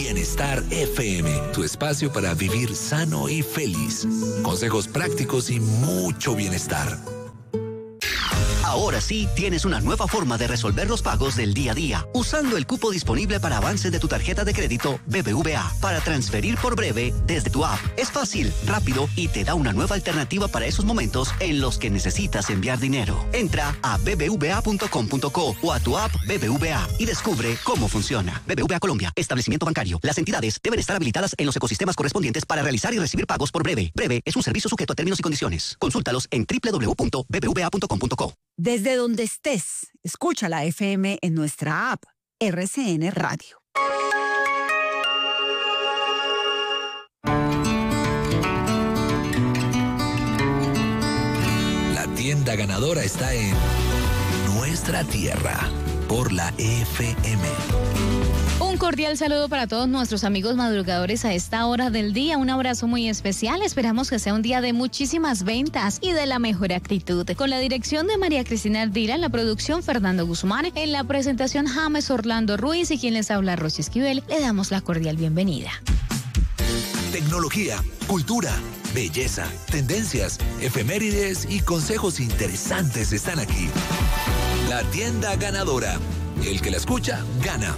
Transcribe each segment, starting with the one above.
Bienestar FM, tu espacio para vivir sano y feliz. Consejos prácticos y mucho bienestar. Ahora sí, tienes una nueva forma de resolver los pagos del día a día, usando el cupo disponible para avances de tu tarjeta de crédito BBVA para transferir por breve desde tu app. Es fácil, rápido y te da una nueva alternativa para esos momentos en los que necesitas enviar dinero. Entra a bbva.com.co o a tu app BBVA y descubre cómo funciona. BBVA Colombia, establecimiento bancario. Las entidades deben estar habilitadas en los ecosistemas correspondientes para realizar y recibir pagos por breve. Breve es un servicio sujeto a términos y condiciones. Consúltalos en www.bbva.com.co. Desde donde estés, escucha la FM en nuestra app RCN Radio. La tienda ganadora está en nuestra tierra por la FM. Un cordial saludo para todos nuestros amigos madrugadores a esta hora del día. Un abrazo muy especial. Esperamos que sea un día de muchísimas ventas y de la mejor actitud. Con la dirección de María Cristina Ardila, en la producción Fernando Guzmán, en la presentación James Orlando Ruiz y quien les habla Rosy Esquivel, le damos la cordial bienvenida. Tecnología, cultura, belleza, tendencias, efemérides y consejos interesantes están aquí. La tienda ganadora. El que la escucha, gana.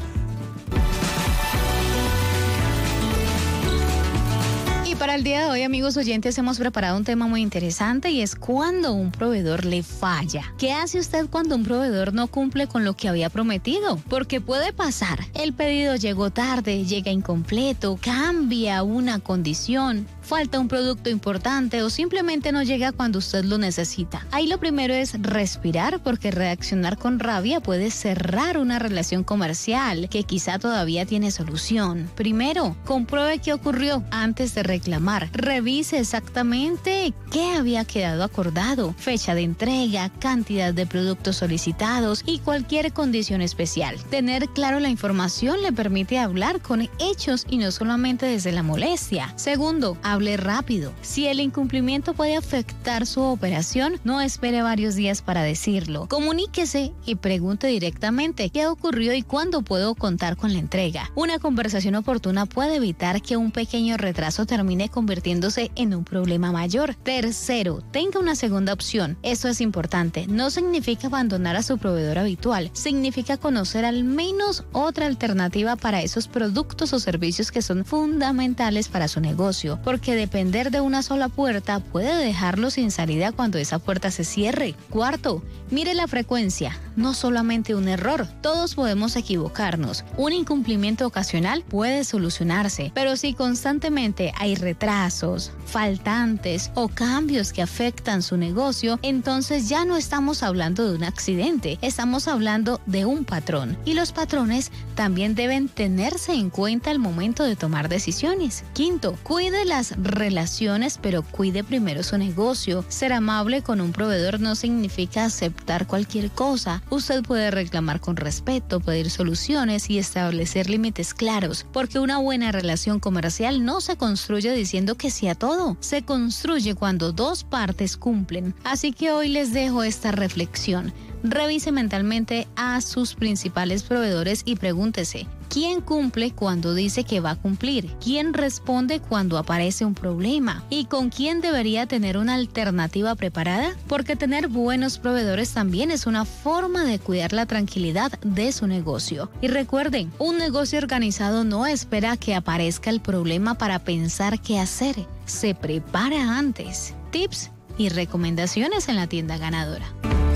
Para el día de hoy, amigos oyentes, hemos preparado un tema muy interesante y es cuando un proveedor le falla. ¿Qué hace usted cuando un proveedor no cumple con lo que había prometido? Porque puede pasar. El pedido llegó tarde, llega incompleto, cambia una condición, falta un producto importante o simplemente no llega cuando usted lo necesita. Ahí lo primero es respirar, porque reaccionar con rabia puede cerrar una relación comercial que quizá todavía tiene solución. Primero, compruebe qué ocurrió antes de reclamar. Revise exactamente qué había quedado acordado, fecha de entrega, cantidad de productos solicitados y cualquier condición especial. Tener claro la información le permite hablar con hechos y no solamente desde la molestia. Segundo, hable rápido. Si el incumplimiento puede afectar su operación, no espere varios días para decirlo. Comuníquese y pregunte directamente qué ocurrió y cuándo puedo contar con la entrega. Una conversación oportuna puede evitar que un pequeño retraso termine convirtiéndose en un problema mayor. Tercero, tenga una segunda opción. Esto es importante. No significa abandonar a su proveedor habitual. Significa conocer al menos otra alternativa para esos productos o servicios que son fundamentales para su negocio, porque depender de una sola puerta puede dejarlo sin salida cuando esa puerta se cierre. Cuarto, mire la frecuencia, no solamente un error. Todos podemos equivocarnos. Un incumplimiento ocasional puede solucionarse, pero si constantemente hay retrasos, faltantes o cambios que afectan su negocio, entonces ya no estamos hablando de un accidente, estamos hablando de un patrón. Y los patrones también deben tenerse en cuenta al momento de tomar decisiones. Quinto, cuide las relaciones, pero cuide primero su negocio. Ser amable con un proveedor no significa aceptar cualquier cosa. Usted puede reclamar con respeto, pedir soluciones y establecer límites claros, porque una buena relación comercial no se construye diciendo que sí a todo. Se construye cuando dos partes cumplen. Así que hoy les dejo esta reflexión. Revise mentalmente a sus principales proveedores y pregúntese: ¿quién cumple cuando dice que va a cumplir? ¿Quién responde cuando aparece un problema? ¿Y con quién debería tener una alternativa preparada? Porque tener buenos proveedores también es una forma de cuidar la tranquilidad de su negocio. Y recuerden, un negocio organizado no espera que aparezca el problema para pensar qué hacer. Se prepara antes. Tips y recomendaciones en la tienda ganadora.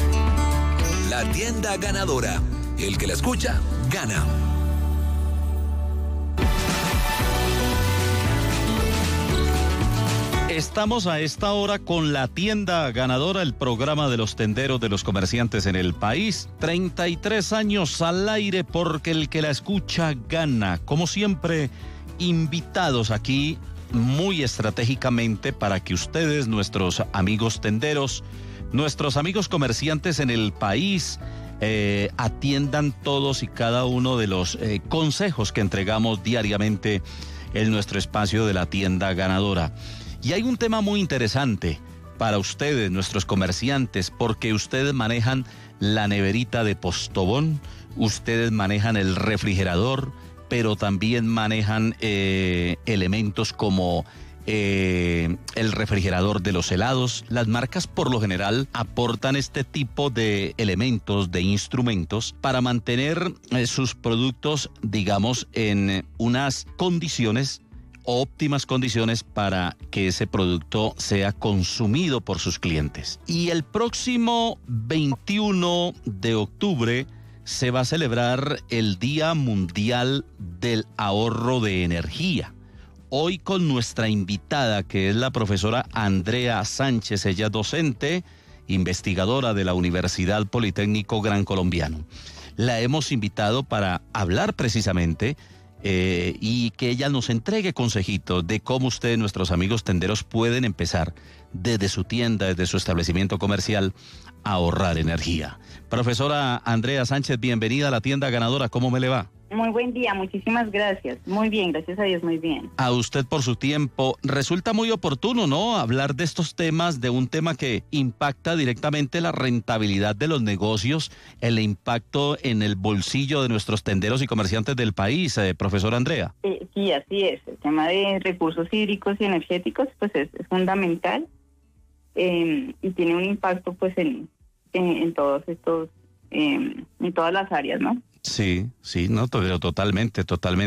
La tienda ganadora. El que la escucha, gana. Estamos a esta hora con la tienda ganadora, el programa de los tenderos, de los comerciantes en el país. 33 años al aire porque el que la escucha gana. Como siempre, invitados aquí muy estratégicamente para que ustedes, nuestros amigos tenderos, nuestros amigos comerciantes en el país, atiendan todos y cada uno de los consejos que entregamos diariamente en nuestro espacio de la tienda ganadora. Y hay un tema muy interesante para ustedes, nuestros comerciantes, porque ustedes manejan la neverita de Postobón, ustedes manejan el refrigerador, pero también manejan elementos como el refrigerador de los helados. Las marcas por lo general aportan este tipo de elementos, de instrumentos, para mantener sus productos, digamos, en unas condiciones, óptimas condiciones para que ese producto sea consumido por sus clientes. Y el próximo 21 de octubre se va a celebrar el Día Mundial del Ahorro de Energía. Hoy con nuestra invitada, que es la profesora Andrea Sánchez, ella es docente, investigadora de la Universidad Politécnico Gran Colombiano. La hemos invitado para hablar precisamente y que ella nos entregue consejitos de cómo ustedes, nuestros amigos tenderos, pueden empezar desde su tienda, desde su establecimiento comercial, a ahorrar energía. Profesora Andrea Sánchez, bienvenida a la Tienda Ganadora. ¿Cómo me le va? Muy buen día, muchísimas gracias. Muy bien, gracias a Dios, muy bien. A usted por su tiempo. Resulta muy oportuno, ¿no?, hablar de estos temas, de un tema que impacta directamente la rentabilidad de los negocios, el impacto en el bolsillo de nuestros tenderos y comerciantes del país, profesora Andrea. Sí, así es. El tema de recursos hídricos y energéticos pues es fundamental y tiene un impacto pues en todos estos, en todas las áreas, ¿no? Sí, no, pero totalmente.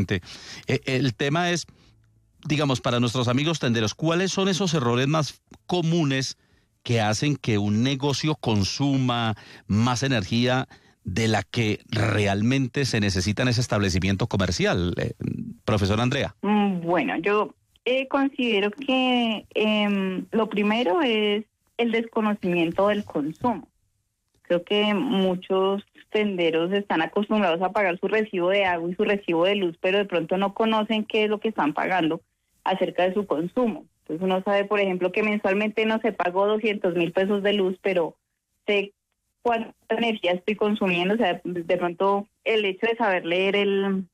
El tema es, digamos, para nuestros amigos tenderos, ¿cuáles son esos errores más comunes que hacen que un negocio consuma más energía de la que realmente se necesita en ese establecimiento comercial? Profesora Andrea. Bueno, yo considero que lo primero es el desconocimiento del consumo. Creo que muchos tenderos están acostumbrados a pagar su recibo de agua y su recibo de luz, pero de pronto no conocen qué es lo que están pagando acerca de su consumo. Entonces uno sabe, por ejemplo, que mensualmente no se pagó 200,000 pesos de luz, pero sé cuánta energía estoy consumiendo. O sea, de pronto el hecho de saber leer el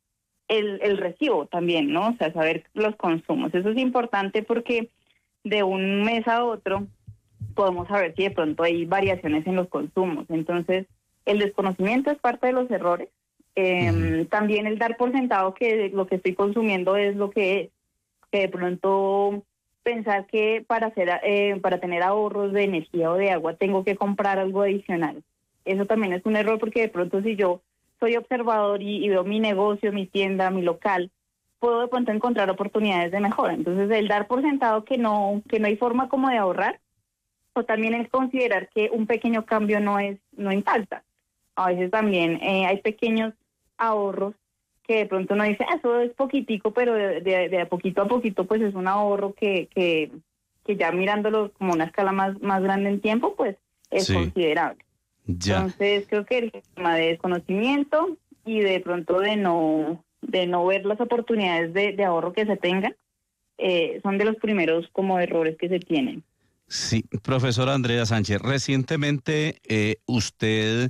recibo también, ¿no? O sea, saber los consumos. Eso es importante porque de un mes a otro podemos saber si de pronto hay variaciones en los consumos. Entonces, el desconocimiento es parte de los errores. También el dar por sentado que lo que estoy consumiendo es lo que es. Que de pronto pensar que para tener ahorros de energía o de agua tengo que comprar algo adicional. Eso también es un error, porque de pronto si yo soy observador y veo mi negocio, mi tienda, mi local, puedo de pronto encontrar oportunidades de mejora. Entonces, el dar por sentado que no hay forma como de ahorrar, o también el considerar que un pequeño cambio no impacta. A veces también hay pequeños ahorros que de pronto uno dice, eso es poquitico, pero de poquito a poquito pues es un ahorro que ya mirándolo como una escala más grande en tiempo, pues es considerable. Ya. Entonces creo que el tema de desconocimiento y de pronto de no ver las oportunidades de ahorro que se tengan son de los primeros como errores que se tienen. Sí, profesora Andrea Sánchez, recientemente usted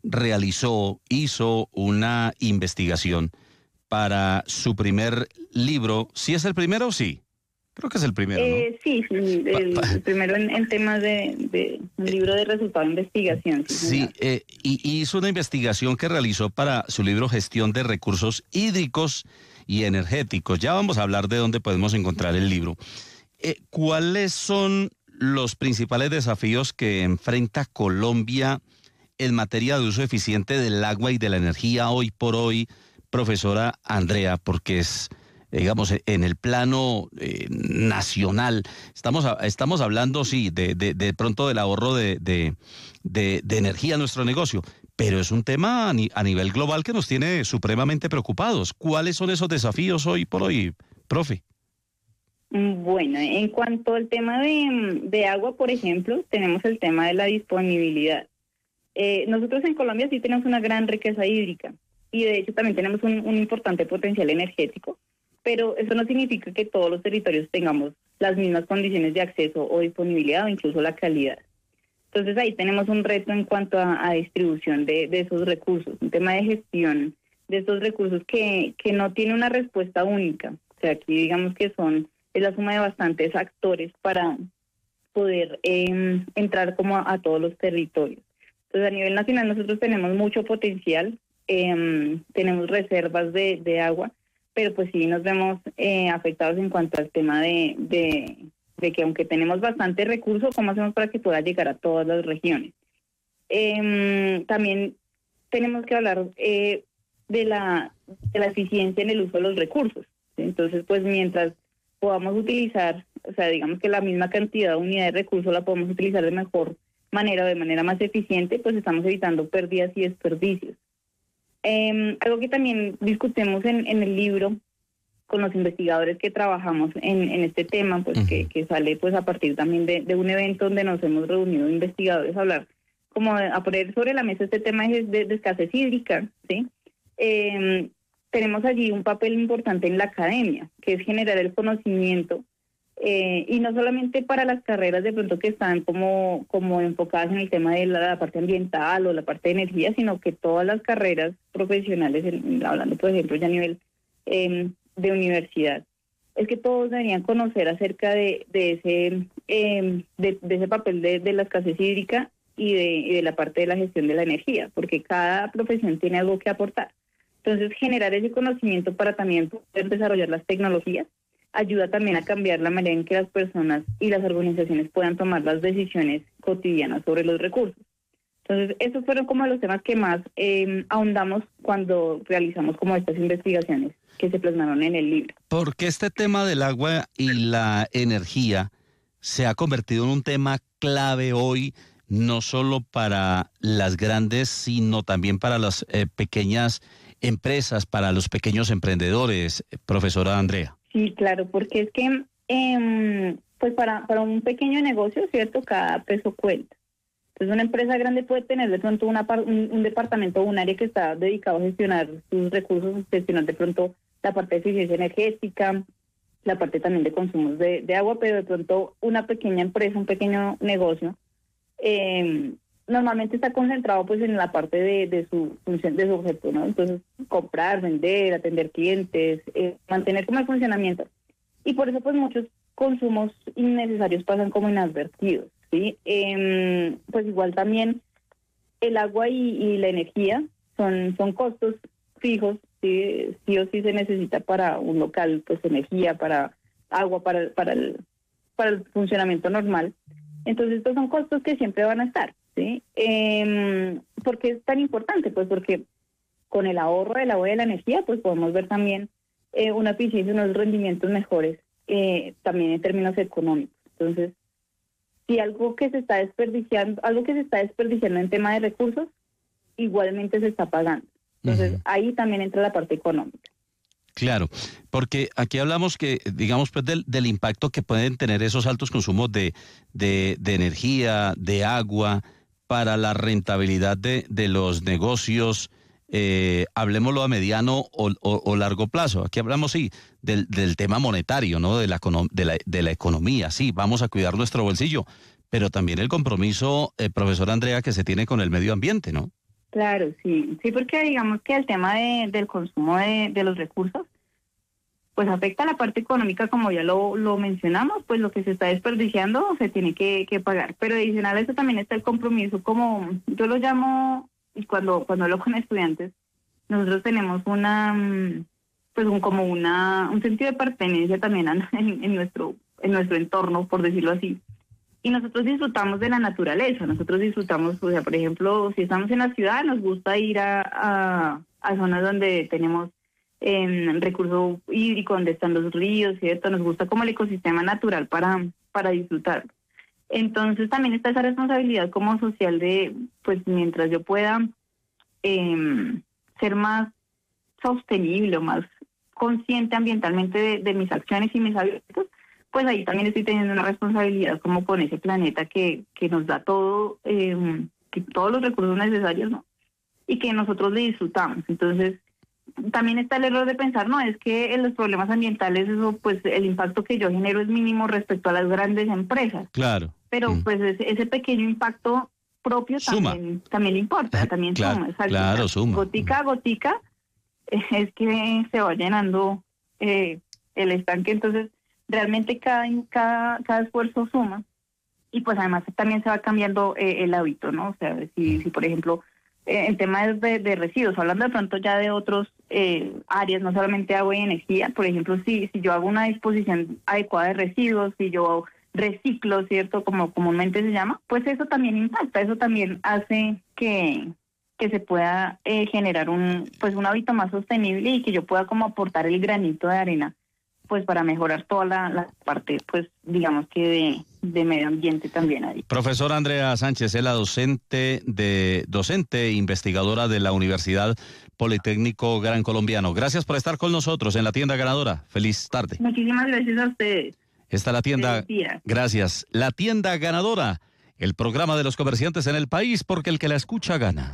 hizo una investigación para su primer libro. ¿Sí es el primero o sí? Creo que es el primero, ¿no? Sí, el primero en temas de un libro de resultado de investigación. Sí, y hizo una investigación que realizó para su libro Gestión de Recursos Hídricos y Energéticos. Ya vamos a hablar de dónde podemos encontrar el libro. ¿Cuáles son los principales desafíos que enfrenta Colombia en materia de uso eficiente del agua y de la energía hoy por hoy, profesora Andrea? Porque es, digamos, en el plano nacional, estamos hablando, sí, de pronto del ahorro de energía en nuestro negocio, pero es un tema a nivel global que nos tiene supremamente preocupados. ¿Cuáles son esos desafíos hoy por hoy, profe? Bueno, en cuanto al tema de agua, por ejemplo, tenemos el tema de la disponibilidad. Nosotros en Colombia sí tenemos una gran riqueza hídrica y de hecho también tenemos un importante potencial energético, pero eso no significa que todos los territorios tengamos las mismas condiciones de acceso o disponibilidad o incluso la calidad. Entonces ahí tenemos un reto en cuanto a distribución de esos recursos, un tema de gestión de estos recursos que no tiene una respuesta única. O sea, aquí digamos que es la suma de bastantes actores para poder entrar como a todos los territorios. Entonces, a nivel nacional nosotros tenemos mucho potencial tenemos reservas de agua, pero pues sí nos vemos afectados en cuanto al tema de que aunque tenemos bastante recursos, ¿cómo hacemos para que pueda llegar a todas las regiones? También tenemos que hablar de la eficiencia en el uso de los recursos. Entonces, pues mientras podamos utilizar, o sea, digamos que la misma cantidad de unidad de recursos la podemos utilizar de mejor manera o de manera más eficiente, pues estamos evitando pérdidas y desperdicios. Algo que también discutimos en el libro con los investigadores que trabajamos en este tema, pues que sale pues a partir también de un evento donde nos hemos reunido investigadores a hablar, como a poner sobre la mesa este tema de escasez hídrica, ¿sí? Tenemos allí un papel importante en la academia, que es generar el conocimiento, y no solamente para las carreras de pronto que están como enfocadas en el tema de la parte ambiental o la parte de energía, sino que todas las carreras profesionales, hablando por ejemplo ya a nivel de universidad, es que todos deberían conocer acerca de ese papel de la escasez hídrica y de la parte de la gestión de la energía, porque cada profesión tiene algo que aportar. Entonces, generar ese conocimiento para también poder desarrollar las tecnologías ayuda también a cambiar la manera en que las personas y las organizaciones puedan tomar las decisiones cotidianas sobre los recursos. Entonces, esos fueron como los temas que más ahondamos cuando realizamos como estas investigaciones que se plasmaron en el libro. Porque este tema del agua y la energía se ha convertido en un tema clave hoy, no solo para las grandes, sino también para las pequeñas empresas, para los pequeños emprendedores, profesora Andrea. Sí, claro, porque es que pues para un pequeño negocio, ¿cierto? Cada peso cuenta. Entonces una empresa grande puede tener de pronto un departamento o un área que está dedicado a gestionar sus recursos, gestionar de pronto la parte de eficiencia energética, la parte también de consumos de agua, pero de pronto una pequeña empresa, un pequeño negocio, normalmente está concentrado pues en la parte de su función, de su objeto, ¿no? Entonces, comprar, vender, atender clientes, mantener como el funcionamiento. Y por eso pues muchos consumos innecesarios pasan como inadvertidos, ¿sí? Pues igual también el agua y la energía son costos fijos, ¿sí? Sí o sí se necesita para un local, pues energía, para agua, para el funcionamiento normal. Entonces estos son costos que siempre van a estar, ¿sí? ¿Por qué es tan importante? Pues porque con el ahorro del agua y de la energía, pues podemos ver también una eficiencia, unos rendimientos mejores, también en términos económicos. Entonces, si algo que se está desperdiciando en tema de recursos, igualmente se está pagando. Entonces, ahí también entra la parte económica. Claro, porque aquí hablamos que, digamos, pues del impacto que pueden tener esos altos consumos de energía, de agua, para la rentabilidad de los negocios, hablemoslo a mediano o largo plazo. Aquí hablamos, sí, del tema monetario, ¿no? De la economía, sí, vamos a cuidar nuestro bolsillo, pero también el compromiso, profesora Andrea, que se tiene con el medio ambiente, ¿no? Claro, sí, porque digamos que el tema del consumo de los recursos, pues afecta a la parte económica, como ya lo mencionamos, pues lo que se está desperdiciando se tiene que pagar. Pero adicional a eso también está el compromiso, como yo lo llamo, y cuando hablo con estudiantes, nosotros tenemos un sentido de pertenencia también en nuestro entorno, por decirlo así. Y nosotros disfrutamos de la naturaleza, nosotros disfrutamos, o sea, por ejemplo, si estamos en la ciudad, nos gusta ir a zonas donde tenemos recurso hídrico, donde están los ríos, ¿cierto? Nos gusta como el ecosistema natural para disfrutar. Entonces también está esa responsabilidad como social de, pues mientras yo pueda ser más sostenible o más consciente ambientalmente de mis acciones y mis hábitos, pues ahí también estoy teniendo una responsabilidad como con ese planeta que nos da todo, que todos los recursos necesarios, ¿no? Y que nosotros le disfrutamos. Entonces, también está el error de pensar, no, es que en los problemas ambientales, eso, pues el impacto que yo genero es mínimo respecto a las grandes empresas. Claro. Pero pues ese pequeño impacto propio también importa, también claro, suma. Exacto. Claro, suma. Gotica a gotica es que se va llenando el estanque. Entonces, realmente cada esfuerzo suma, y pues además también se va cambiando el hábito, ¿no? O sea, si por ejemplo en temas de residuos, hablando de pronto ya de otros áreas, no solamente agua y energía. Por ejemplo, si yo hago una disposición adecuada de residuos, si yo reciclo, ¿cierto? Como comúnmente se llama, pues eso también impacta, eso también hace que se pueda generar un hábito más sostenible y que yo pueda como aportar el granito de arena, pues para mejorar toda la parte, pues digamos que de medio ambiente también ahí. Profesora Andrea Sánchez, es la docente e investigadora de la Universidad Politécnico Gran Colombiano. Gracias por estar con nosotros en la tienda ganadora. Feliz tarde. Muchísimas gracias a ustedes. Esta es la tienda. Gracias. La tienda ganadora, el programa de los comerciantes en el país, porque el que la escucha gana.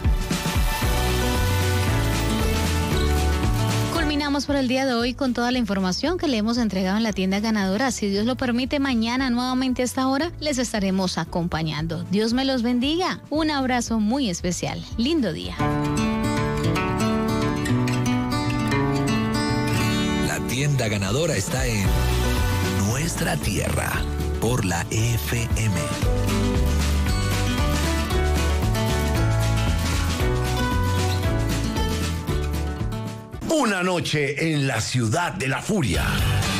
Culminamos por el día de hoy con toda la información que le hemos entregado en la tienda ganadora. Si Dios lo permite, mañana nuevamente a esta hora les estaremos acompañando. Dios me los bendiga. Un abrazo muy especial. Lindo día. La tienda ganadora está en nuestra tierra por la FM. Una noche en la ciudad de la furia.